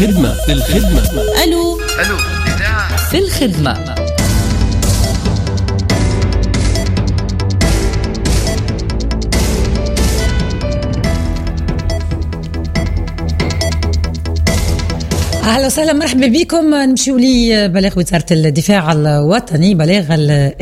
خدمة في الخدمة. ألو إذاعة في الخدمة. أهلا وسهلا، مرحبا بكم. نمشيو لي بلاغ وزارة الدفاع الوطني، بلاغ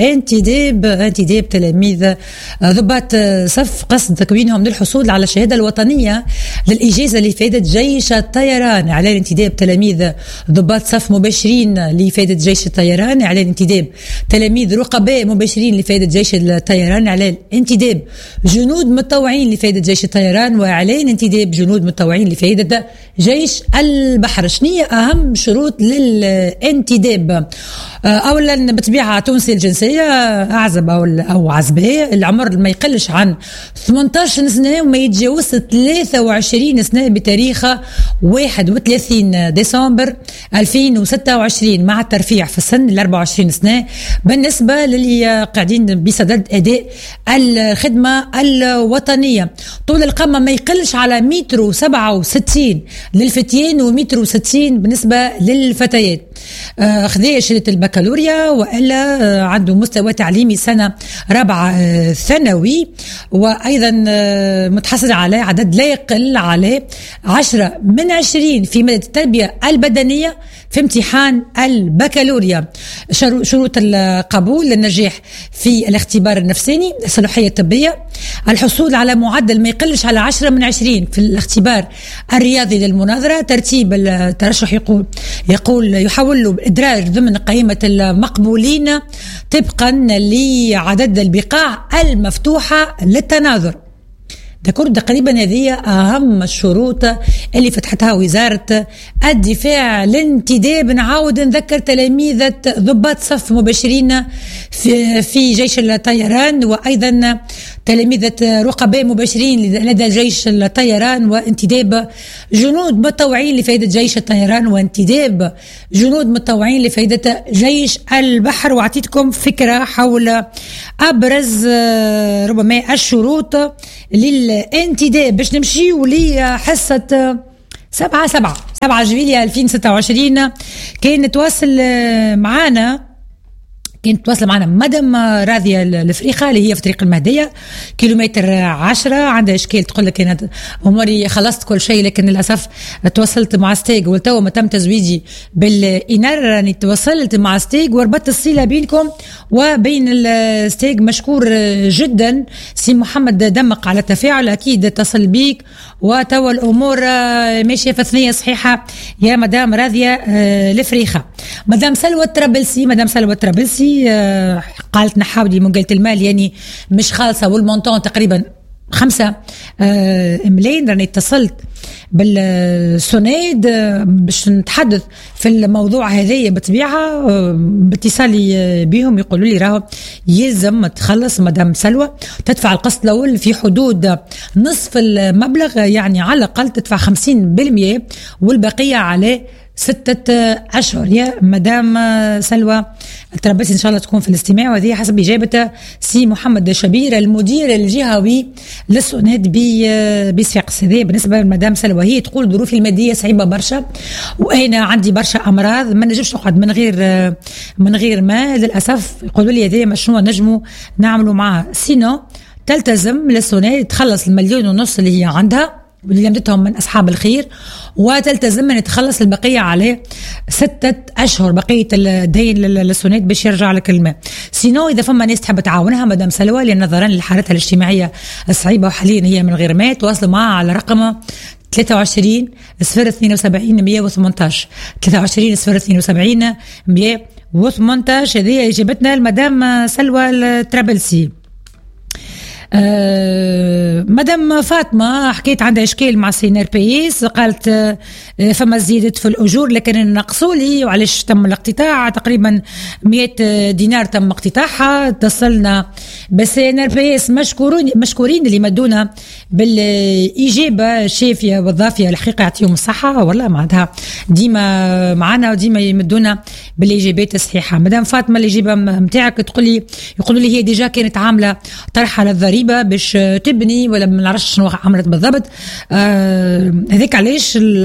انتداب تلاميذ ضباط صف قصد تكوينهم للحصول على الشهادة الوطنية للإجازة لإفادة جيش الطيران. إعلان انتداب تلاميذ ضباط صف مباشرين لإفادة جيش الطيران. إعلان انتداب تلاميذ رقباء مباشرين لإفادة جيش الطيران. إعلان انتداب جنود متطوعين لإفادة جيش الطيران. وإعلان انتداب جنود متطوعين لإفادة جيش البحر. شنية أهم شروط للانتداب؟ أولا بطبيعة تونسي الجنسية، أعزب أو عزباء، العمر ما يقلش عن 18 سنة وما يتجاوز 23 سنة بتاريخ 31 ديسمبر 2026 مع الترفيع في السن ل 24 سنة بالنسبة للي قاعدين بصدد أداء الخدمة الوطنية. طول القامة ما يقلش على 167 للفتيان و160 بالنسبة للفتيات. خذي شهادة البكالوريا وإلا عنده مستوى تعليمي سنة رابعة ثانوي، وأيضا متحصل على عدد لا يقل على 10 من 20 في مادة التربية البدنية في امتحان البكالوريا. شروط القبول للنجاح في الاختبار النفساني، الصلاحية الطبية، الحصول على معدل ما يقلش على 10 من 20 في الاختبار الرياضي للمناظرة، ترتيب الترشح يقول يحول له إدراج ضمن قائمة المقبولين طبقا لعدد البقاع المفتوحة للتناظر. تقريبا هذه أهم الشروط اللي فتحتها وزارة الدفاع للانتداب. نعاود نذكر تلاميذ ضباط صف مباشرين في جيش الطيران، وأيضا تلاميذ رقباء مباشرين لدى جيش الطيران، وانتداب جنود متطوعين لفائدة جيش الطيران، وانتداب جنود متطوعين لفائدة جيش البحر. وعطيتكم فكرة حول أبرز ربما الشروط للانتداب. باش نمشيو لحصة 7 جويلية 2026 كانت تواصل معنا مدام راضية الفريقة اللي هي في طريق المهدية كيلومتر 10. عندها إشكال، تقول لك أنا أموري خلصت كل شيء، لكن للأسف تواصلت مع ستيج والتو ما تم تزويجي بالإنار. راني تواصلت مع ستيج وربطت الصلة بينكم وبين الستيج. مشكور جدا سي محمد دمق على التفاعل، أكيد اتصل بيك وتوا الأمور ماشية في ثنية صحيحة يا مدام راضية الفريقة. مدام سلوى الطرابلسي قالت نحاولي من قلت المال يعني مش خالصة، والمونتون تقريبا 5 ملايين. راني اتصلت بالسونيد باش نتحدث في الموضوع هذايا بطبيعة. باتصالي بهم يقولوا لي راهو يلزم تخلص مدام سلوى تدفع القسط الأول في حدود نصف المبلغ، يعني على الأقل تدفع 50% والبقية على 6 أشهر. يا مدام سلوى الطرابلسي إن شاء الله تكون في الاستماع، وهذه حسب إجابة سي محمد شبير المدير الجهوي للسونيد بصفاقس. هذه بالنسبة لمدام سلوى. هي تقول ظروفي المادية صعيبة برشا، وأنا عندي برشا أمراض ما نجمش نقعد من غير ما للأسف. يقولوا لي هذه مشروع نجموا نعملوا معها، سينو تلتزم للسونيد تخلص 1.5 مليون اللي هي عندها واللي لمدتهم من أصحاب الخير، وتلتزم أن تخلص البقية على 6 أشهر بقية الدين للسونيد باش يرجع لك الماء. سينو إذا فما ناس تحب تعاونها مدام سلوى لأن نظرا لحالتها الاجتماعية الصعيبة وحاليا هي من غير ماء، تواصلوا معها على رقم 23 072 118 23 072 118. هذه إجابتنا لمدام سلوى الطرابلسي. مدام فاطمة حكيت عندها إشكال مع سينار بيس، قالت فما زيادة في الأجور لكن نقصوا لي وعلاش تم الاقتطاع. تقريبا 100 دينار تم اقتطاعها. اتصلنا بسينار بيس مشكورين اللي مدونا بالإجابة الشافية والضافية، الحقيقة يعطيهم الصحة والله معناتها ديما معنا وديما يمدونا بالإجابات الصحيحة. مدام فاطمة الإجابة متاعك يقولوا لي هي ديجا كانت عاملة طرح على الضريبة باش تبني ولا ما نعرفش شنو عملت بالضبط. هذيك علاش المطلب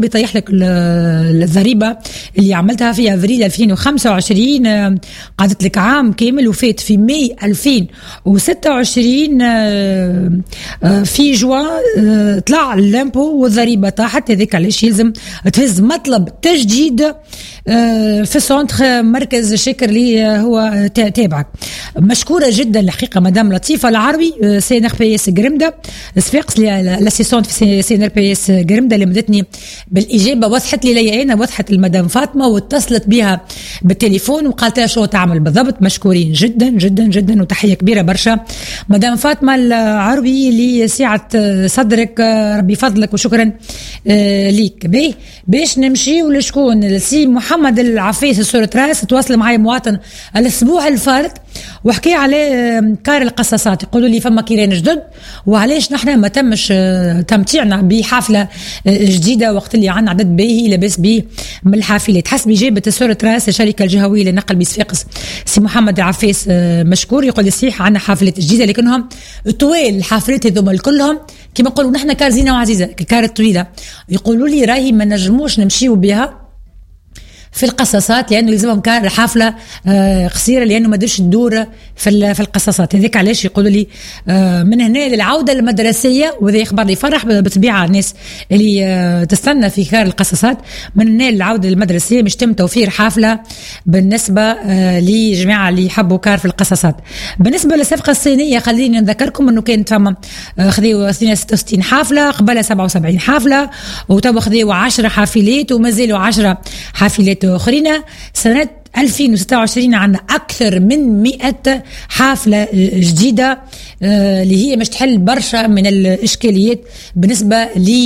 حبيت يطيح لك الضريبة اللي عملتها في افريل 2025. قعدت لك عام كامل، وفات في ماي 2026 في جوان طلع اللامبو والضريبة طاحت. هذيك علاش يلزم تهز مطلب تجديد في سونتر مركز شكر اللي هو تابعك. مشكورة جدا الحقيقة مدام لطيفة العربي سي ان ار بي اس قرمدة صفاقس لاسيسونت في سي ان ار بي اس قرمدة اللي مدتني بالإجابة. وضحت لي أنا، وضحت المدام فاطمة واتصلت بها بالتليفون وقالت لها شو تعمل بالضبط. مشكورين جدا جدا جدا وتحية كبيرة برشا مدام فاطمة العربي اللي سعة صدرك، ربي فضلك وشكرا ليك. باش نمشي ولشكون السي محمد العفيس صورة راس تواصل معي مواطن الأسبوع الفارط وحكي على كار القصاصات. يقولوا لي فما كيران جدد وعلاش نحن ما تمش تمتيعنا بحفلة جديدة وقت اللي عنا عدد باهي لاباس به من الحافلات. حسب إجابة صورة راس الشركة الجهوية للنقل بصفاقس سي محمد العفيس مشكور. يقول لي صحيح عنا حافلات جديدة لكنهم طويل الحافلات هذوما كلهم كما نقولوا نحن كار زينة وعزيزة الكار الطويلة. يقولوا لي راهي ما نجموش نمشيو بها في القصاصات لانه يلزمهم كان حفله قصيره لانه ما درش تدور في القصاصات. هذيك علاش يقولوا لي من هنا للعوده المدرسيه، وهذا يخبر لي فرح بطبيعه الناس اللي تستنى في كار القصاصات. من هنا للعوده المدرسيه مش تم توفير حفله بالنسبه لجماعه اللي يحبوا كار في القصاصات. بالنسبه للصفقه الصينيه خليني نذكركم انه كانت فما خذيوا 66 حفله قبل 77 حفله، وتو خذيوا 10 حافلات وما زالوا 10 حافلات اخرين. سنه 2026 عندنا اكثر من 100 حافله جديده اللي هي مش تحل برشا من الاشكاليات بالنسبه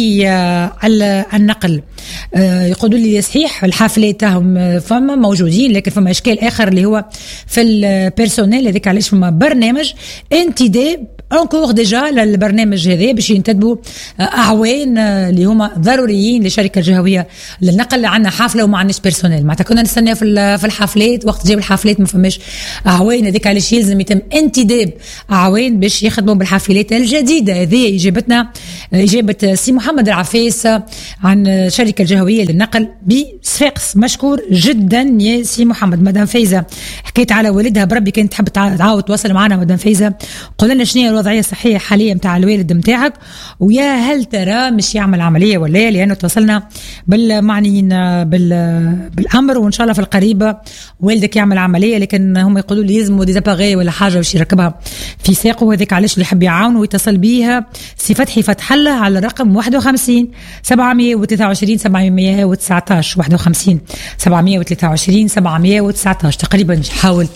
للنقل. يقولوا لي صحيح الحافلات تاعهم فما موجودين لكن فما اشكال اخر اللي هو في البيرسونيل. هذيك علاش فما برنامج انتداب انكور ديجا للبرنامج هذا باش ينتدبوا اعوان اللي هما ضروريين للشركه الجهويه للنقل. عندنا حافله وما عندناش بيرسونيل معناتها كنا نستنى في الحفلات وقت جاب الحفلات ما فماش اعوان. هذيك علاش يلزم يتم انتداب اعوان باش يخدموا بالحافلات الجديده. هذه اجابتنا اجابه سي محمد العفيس عن الشركه الجهويه للنقل بصفاقس. مشكور جدا يا سي محمد. مدام فايزه حكيت على والدها بربي كانت تحب تعاود تواصل معنا. مدام فايزه قول لنا شنو هي الوضعيه الصحيه حاليا نتاع الوالد نتاعك ويا هل ترى مش يعمل عمليه ولا لانه توصلنا بالمعنيين بالامر وان شاء الله في القريبه والدك يعمل عمليه لكن هم يقولوا لي يلزموا ديزاباغي ولا حاجه باش يركبها في ساقه. وهذاك علاش اللي يحب يعاونه ويتصل بيها سي فتحي فتح الله على الرقم 51 723 719 51 723 719. تقريبا حاولت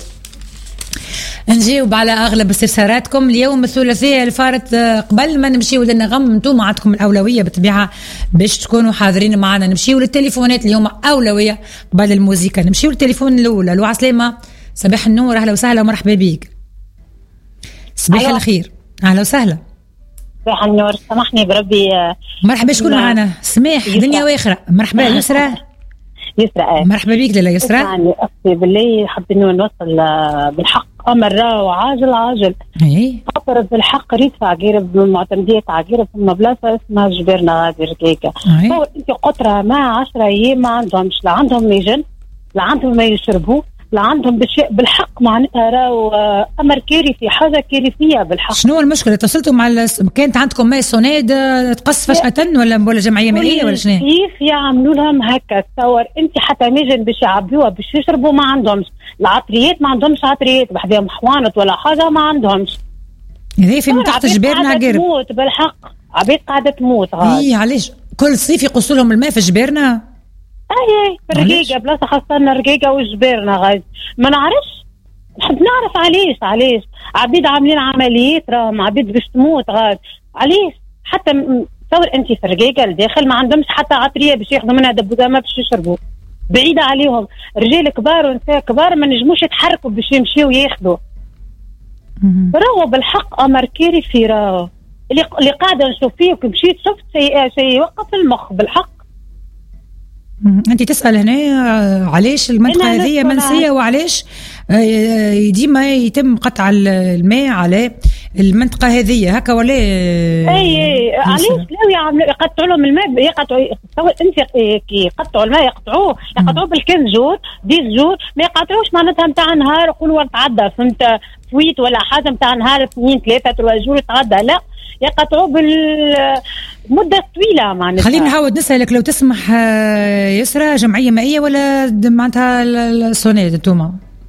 نجاوب على اغلب استفساراتكم اليوم الثلاثاء الفارط. قبل ما نمشيو للنغم انتم عندكم الاولويه بالطبيعه باش تكونوا حاضرين معنا. نمشيو للتليفونات اللي هما اولويه قبل الموسيقى. نمشيو للتليفون الاول. الو عسلامه صباح النور اهلا وسهلا ومرحبا بيك. صباح الخير اهلا وسهلا. صباح النور سامحني بربي. مرحبا شكون معنا؟ سماح دنيا واخره. مرحبا يسرى. يسرى مرحبا بيك لاله يسرى. يعني اختي بالله حابين نوصل بالحق امر وعاجل عاجل. خاطر بالحق ريت عقيرب من معتمدية عقيرب ثم بلاصه اسمها جبرنا غادي رقيقه. انت قطره ما 10 ايام ما عندهمش لا عندهم ميجن لا عندهم ما يشربوا لا عندهم بالحق معناتها راهو امر كارثي حاجه كارثيه بالحق. شنو المشكله؟ اتصلتوا مع كانت عندكم ماء سوناد تقص فجاه ولا جمعيه مائيه ولا شنو؟ كيف يعملوا لهم هكا؟ تصور انت حتى ميجن باش يعبيوها باش يشربوا ما عندهمش. العطريات ما عندهمش عطريات بحدهم حوانط ولا حاجه ما عندهمش. هذه في منطقه جبيرنا عقيرب تموت بالحق. عبيد قاعده تموت غادي. علاش كل صيف يقصوا لهم الماء في جبيرنا؟ اي في الرقيقه بلاصه خاصه الرقيقه وجبيرنا غاز ما نعرفش. نحب نعرف علاش عبيد عاملين عمليات راهم عبيد باش تموت غاز. علاش حتى تصور انت في الرقيقه الداخل ما عندهمش حتى عطريه باش ياخذوا منها دبوزه ما باش يشربوا. بعيده عليهم رجال كبار ونساء كبار ما نجموش يتحركوا باش يمشيوا ياخذوا. راهو بالحق امر كارثي راهو اللي قاعده نشوف فيه ومشيت شفت شيء يوقف المخ بالحق. انت تسال هنا علاش المنطقه هذه منسيه وعلاش ديما يتم قطع الماء على المنطقه هذه هكا ولا؟ اي علاش لا يقطعوا لهم الماء، يقطعوا انت كي يقطعوا الماء يقطعوه بالكنجور ديزجور، ما يقطعوش معناتها نتاع نهار يقولوا تعدى فهمت فويت ولا حاجه نتاع نهار 2 3 3 جور تعدى، لا يقطعوا بالمده طويله معناتها. خليني نحاول نسالك لو تسمح يسرى، جمعيه مائيه ولا معناتها السونيد انتوما؟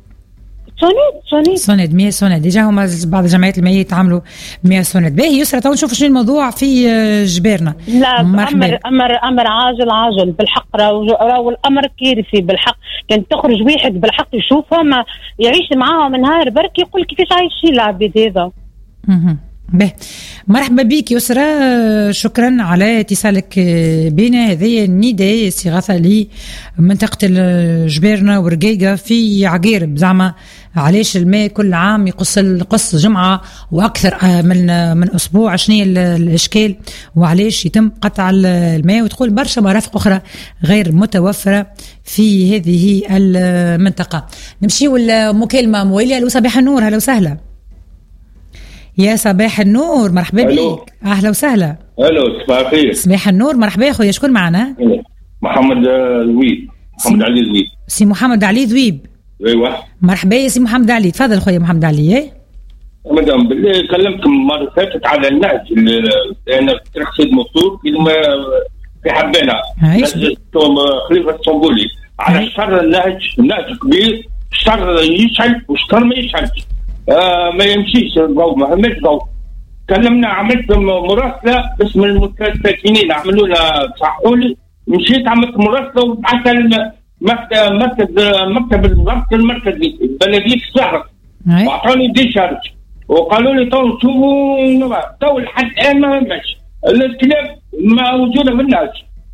سونيد 100 سونيد ديجا، هما بعض الجمعيات المائيه يتعاملوا 100 سونيد. باهي يسرى تو نشوف شنو الموضوع في جبيرنا. لا امر عاجل بالحق، راهو الامر كارثي بالحق. كان تخرج واحد بالحق يشوفهم يعيش معاهم نهار برك يقول كيفاش عايشين العباد هذا. به مرحبا بك يسرى، شكرا على اتصالك بنا. هذه النداء استغاثة لمنطقة الجبيرنة ورقيقة في عقيرب، زعما علاش الماء كل عام يقص جمعة وأكثر من أسبوع، شنو الإشكال وعلاش يتم قطع الماء؟ وتقول برشا مرافق أخرى غير متوفرة في هذه المنطقة. نمشيو لمكالمة موالية. لو صباح النور، هلا وسهلا. يا صباح النور، مرحبا بك. اهلا وسهلا. الو صباح الخير. صباح النور، مرحبا يا خويا. شكون معنا؟ محمد ذويب. محمد علي ذويب. سي محمد علي ذويب. ايوه مرحبا يا سي محمد علي، تفضل خويا محمد علي. مدام بالله كلمتكم المره فاتت على النهج، انا ترخص موصول في حبانه خليفه الصنبولي على الشر. النهج كبير، الشر يشعل والشر ما يشعلش، ما يمشيش الضوء، ما همش ضوء. كلمنا، عملت مراسله باسم المستثمرين، عملوا لنا صحوا لي، مشيت عملت مراسله وبعثت مكتب الضبط المركزي بلديه الصحراء، واعطوني ديشارج وقالوا لي تو شوفوا تو لحد الان ما همش الكلاب موجوده في الناس.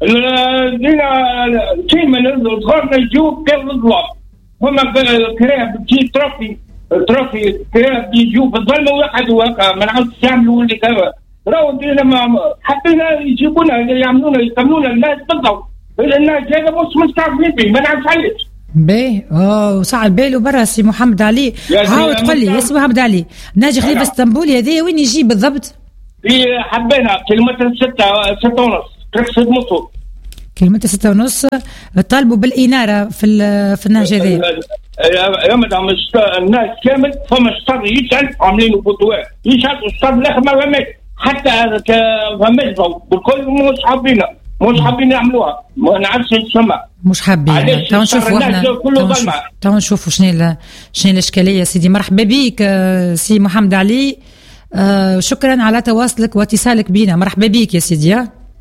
كيما الصغار يجوا كيف الظلام، هما كلاب بتجي تروفي كلاب يجوا في الظلمه ويقعدوا هكا، ما نعرفش يعملوا اللي كذا. راهو لما حبينا يجيبونا يكملونا الناس بالضبط، الناس هذا مش مستعجلين فيه، ما نعرفش علاش. باهي وصعد باله برا سي محمد علي. عاود قل لي يا سي محمد علي، ناجي خليفه اسطنبول هذايا وين يجي بالضبط؟ في حبينا كيلومتر 6 ونص، تركسد مصر كيلومتر 6 ونص. طالبوا بالإنارة في النهج هذايا يا مدام. الناس كامل فما الشر يشعل، عاملين بطوات يشعل الشر الاخر ما فماش حتى فماش ضوء بالكل. مش حابين يعملوها، ما نعرفش نسمع مش حابين. تو نشوفوا احنا، تو نشوفوا شنو الاشكاليه. سيدي مرحبا بك سي محمد علي، شكرا على تواصلك واتصالك بينا. مرحبا بك يا سيدي.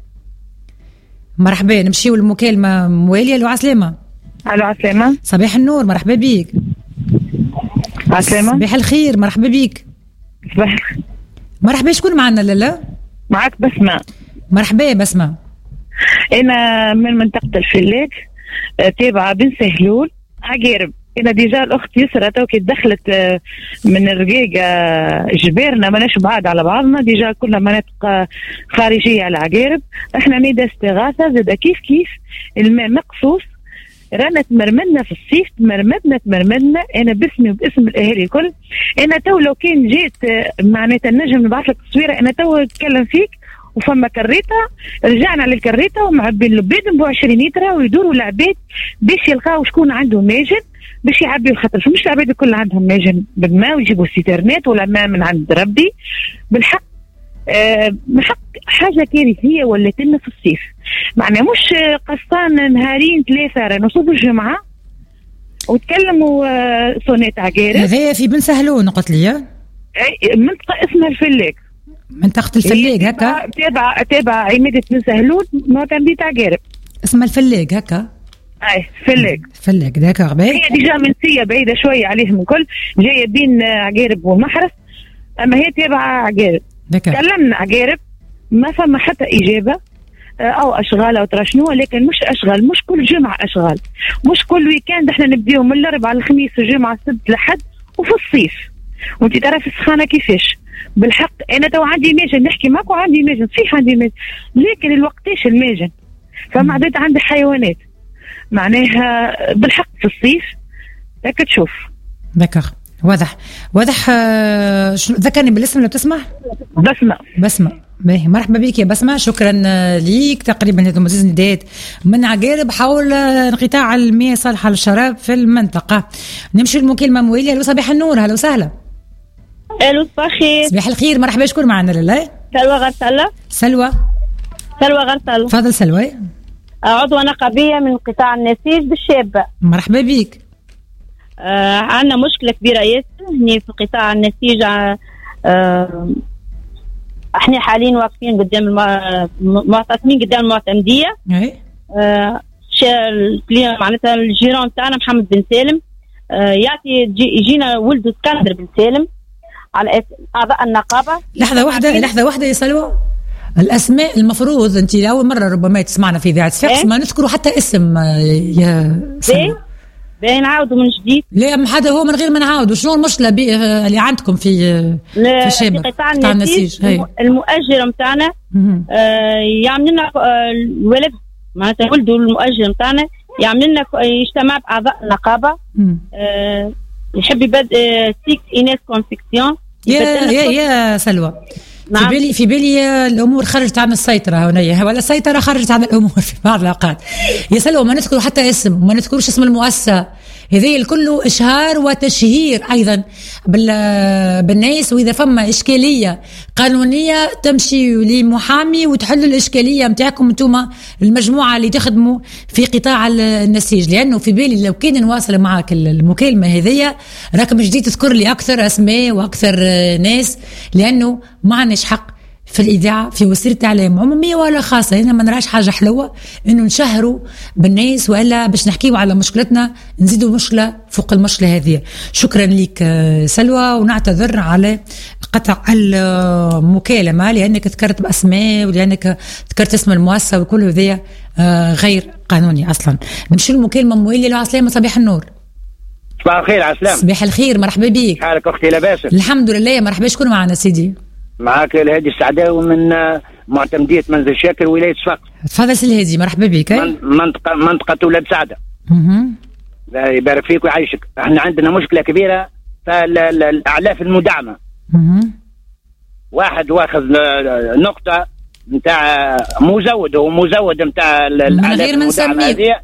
مرحبا. نمشيو المكالمه مواليه. لو عسلامه. الو عسلامه. صباح النور، مرحبا بك. عسلامه. صباح الخير، مرحبا بك. صباح. مرحبا. شكون معنا؟ لا معك بسمة. مرحبا يا بسمة. انا من منطقه الفلاك، تابعه بن سهلول عقيرب. انا ديجا الاخت يسرى توكي دخلت من الرقيقه جبيرنا، ماناش بعاد على بعضنا، ديجا كلها مناطق خارجيه على عقيرب. احنا ندى استغاثه زاد كيف الماء مقصوص، رانا تمرمدنا في الصيف، تمرمدنا انا باسمي وباسم الاهالي الكل. انا تو لو كان جيت معناتها نجم نبعث لك تصويره، انا تو نتكلم فيك وفما كريته، رجعنا للكريته ومعبين لبيد ب 20 لتر ويدوروا العباد باش يلقاو شكون عنده ماجن باش يعبيو، خاطر مش العباد الكل عندهم ماجن بالماء ويجيبوا سيترنات ولا ماء من عند ربي. بالحق بحق حاجه كارثيه ولات لنا في الصيف، معناها مش قسطان نهارين 3 رانا نصوب الجمعه وتكلموا صونات عقارب. هذايا في بن سهلون قلت لي؟ اي منطقه اسمها الفلاك، منطقة الفلاق هكا. تابع عمادة بن سهلون معتمدية عقارب، اسمها الفلاق هكا. اي فلاق ذاك غبي. هي ديجا منسية بعيدة شوية عليهم الكل، جاية بين عقارب والمحرس، اما هي تابع عقارب. كلمنا عقارب ما فما حتى اجابة، او اشغال او ترى شنو، لكن مش اشغال، مش كل جمعة اشغال، مش كل ويكاند احنا نبديو من الاربعاء الخميس والجمعة السبت لحد وفي الصيف. وانت تعرف السخانة كيفاش. بالحق انا تو عندي ماجن نحكي معك وعندي ماجن صحيح عندي ماجن، لكن الوقتيش الماجن فما عدد عندي حيوانات معناها بالحق في الصيف هكا تشوف. دكر واضح. ذكرني بالاسم اللي بتسمع. بسمة. باهي، مرحبا بك يا بسمة، شكرا ليك. تقريبا هذو مزيز نداءات من عقارب حول انقطاع المياه الصالحة للشراب في المنطقة. نمشي للمكالمة موالية. الو صباح النور، هلا وسهلا. الو صباح الخير، مرحبا، شكون معنا لله؟ سلوى غرسلة. تفضل سلوى. عضوة نقابية من قطاع النسيج بالشابة. مرحبا بك. عندنا مشكلة كبيرة ياسر هني في قطاع النسيج. احنا حاليا واقفين قدام معتصمين قدام المعتمدية. معناتها الجيران تاعنا محمد بن سالم يعطي يجينا ولده اسكندر بن سالم على اعضاء النقابة. لحظة واحدة يا سلوى. الاسماء المفروض انت لاول مرة ربما تسمعنا في اذاعة صفاقس ما نذكروا حتى اسم يا سلوى. باين نعاودوا من جديد. لا ما حدا هو من غير ما نعاودوا. شنو المشكله اللي عندكم في الشابه في قطاع النسيج؟ المؤجر نتاعنا يعمل لنا الولد معناتها ولده المؤجر نتاعنا يعمل لنا يجتمع باعضاء النقابه. يحب يبدا سيكس اينيس كونفكسيون. يا سلوى، نعم. في بالي الامور خرجت عن السيطره هنا، ولا السيطره خرجت عن الامور في بعض الاوقات. يا سلوى ما نذكروا حتى اسم وما نذكروش اسم المؤسسه، هذه الكل اشهار وتشهير ايضا بالناس. واذا فما اشكاليه قانونيه تمشي لمحامي وتحل الاشكاليه نتاعكم انتم المجموعه اللي تخدموا في قطاع النسيج. لانه في بالي لو كان نواصل معك المكالمه هذه راكم جديد تذكر لي اكثر اسماء واكثر ناس، لانه ما عندناش حق في الإذاعة في وسيلة إعلام عمومية ولا خاصة. هنا ما نراش حاجة حلوة إنه نشهروا بالناس، وإلا باش نحكيوا على مشكلتنا نزيدوا مشكلة فوق المشكلة هذه. شكرا لك سلوى، ونعتذر على قطع المكالمة لأنك ذكرت بأسماء ولأنك ذكرت اسم المؤسسة وكل هذا غير قانوني أصلا. نمشي المكالمة موالية. له عسلامة، صباح النور. صباح الخير. عسلامة. صباح الخير، مرحبا بك. حالك أختي لاباس؟ الحمد لله. مرحبا، شكون معنا سيدي؟ معك الهادي السعداوي من معتمدية منزل شاكر ولاية صفاقس. تفضل سي الهادي، مرحبا بك. منطقة ولاد سعدة. يبارك فيك ويعيشك. احنا عندنا مشكلة كبيرة في الأعلاف المدعمة. واحد واخذ نقطة نتاع مزود، هو مزود نتاع الأعلاف المدعمة هذه